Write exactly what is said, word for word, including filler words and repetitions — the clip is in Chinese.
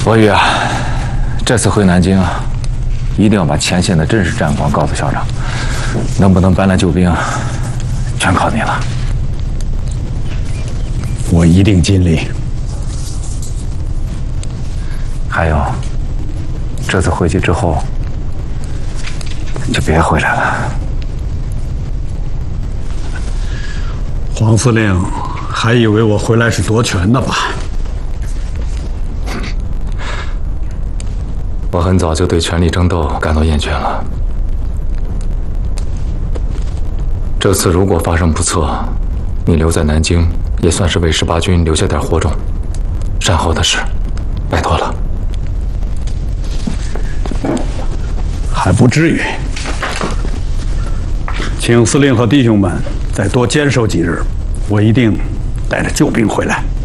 博宇啊，这次回南京啊，一定要把前线的真实战况告诉校长，能不能搬来救兵，全靠你了。 我一定尽力。 还有，这次回去之后，就别回来了。 黄司令还以为我回来是夺权的吧？ 我很早就对权力争斗感到厌倦了。这次如果发生不测，你留在南京也算是为十八军留下点火种。善后的事，拜托了。 还不至于，请司令和弟兄们再多坚守几日，我一定带着救兵回来。